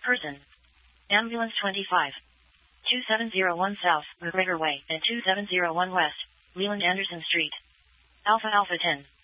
Person. Ambulance 25. 2701 South, McGregor Way, and 2701 West, Leland Anderson Street. Alpha Alpha 10.